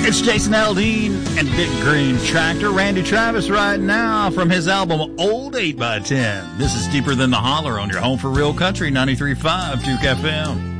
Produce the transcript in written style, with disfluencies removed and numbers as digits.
It's Jason Aldean and Big Green Tractor. Randy Travis right now from his album Old 8x10. This is Deeper Than the Holler on your home for real country, 93.5 Duke FM.